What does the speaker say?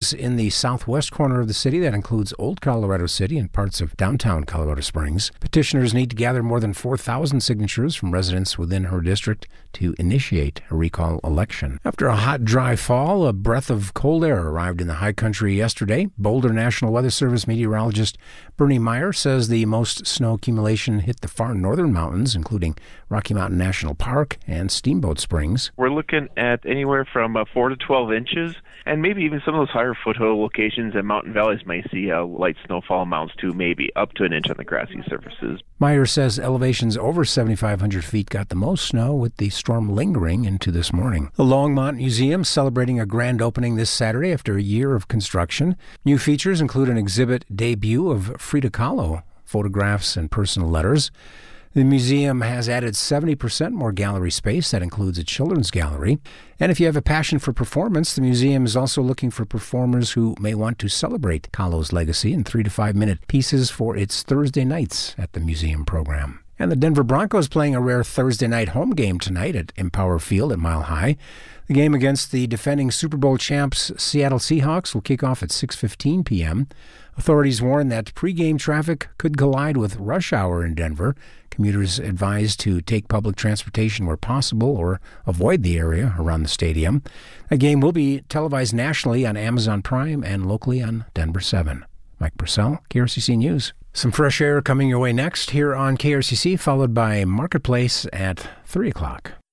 lives in the southwest corner of the city. That includes Old Colorado City and parts of downtown Colorado Springs. Petitioners need to gather more than 4,000 signatures from residents within her district to initiate a recall election. After a hot, dry fall, a breath of cold air arrived in the high country yesterday. Boulder National Weather Service meteorologist Bernie Meyer says the most snow accumulation hit the far northern mountains, including Rocky Mountain National Park and Steamboat Springs. We're looking at anywhere from 4 to 12 inches, and maybe even some of those higher foothill locations and mountain valleys may see light snowfall amounts to maybe up to an inch on the grassy surfaces. Meyer says elevations over 7,500 feet got the most snow, with the storm lingering into this morning. The Longmont Museum celebrating a grand opening this Saturday after a year of construction. New features include an exhibit debut of Frida Kahlo photographs and personal letters. The museum has added 70% more gallery space. That includes a children's gallery. And if you have a passion for performance, the museum is also looking for performers who may want to celebrate Kahlo's legacy in 3 to 5 minute pieces for its Thursday nights at the museum program. And the Denver Broncos playing a rare Thursday night home game tonight at Empower Field at Mile High. The game against the defending Super Bowl champs Seattle Seahawks will kick off at 6:15 p.m. Authorities warn that pregame traffic could collide with rush hour in Denver. Commuters advised to take public transportation where possible or avoid the area around the stadium. A game will be televised nationally on Amazon Prime and locally on Denver 7. Mike Purcell, KRCC News. Some fresh air coming your way next here on KRCC, followed by Marketplace at 3 o'clock.